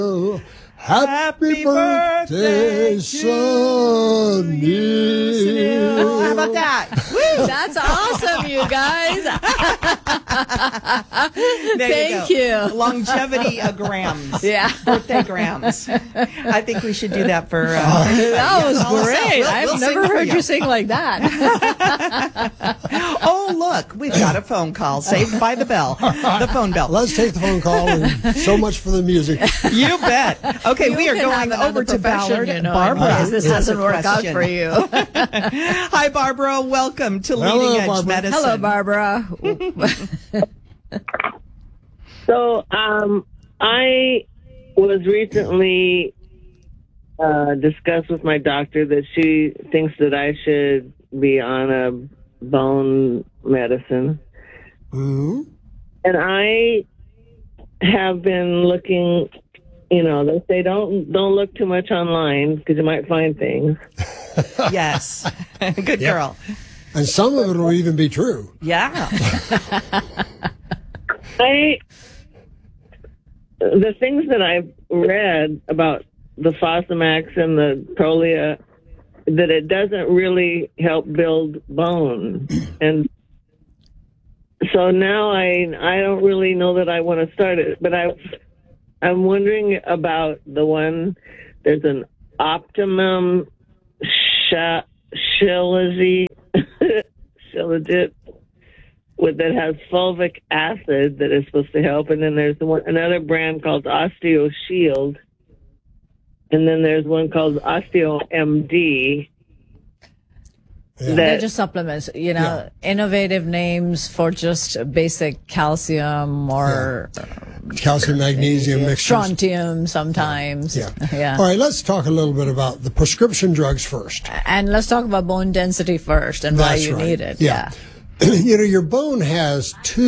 Happy birthday, Sonny. How about that? Woo! That's awesome, you guys. Thank you. Longevity grams. Yeah. Birthday grams. I think we should do that for. That was great. I've never heard you sing like that. Oh, look, we've got a phone call saved by the bell. The phone bell. Let's take the phone call, and so much for the music. You bet. Okay, we are going over to Ballard. Barbara, because this hasn't worked out for you. Hi, Barbara. Welcome to Leading Edge Barbara. Medicine. Hello, Barbara. So, I was recently discussed with my doctor that she thinks that I should be on a bone medicine. Mm-hmm. And I have been looking, they say don't look too much online because you might find things. Yes. Good girl. And some of it will even be true. Yeah. The things that I've read about the Fosamax and the Prolia, that it doesn't really help build bone. And so now I don't really know that I want to start it, but I'm wondering about the one, there's an Optimum Shilajit that has fulvic acid that is supposed to help, and then there's another brand called Osteo Shield, and then there's one called Osteo MD. Yeah. They're just supplements, innovative names for just basic calcium or Calcium, magnesium mixtures. strontium sometimes. Yeah. All right, let's talk a little bit about the prescription drugs first. And let's talk about bone density first and why you need it. Yeah. Your bone has two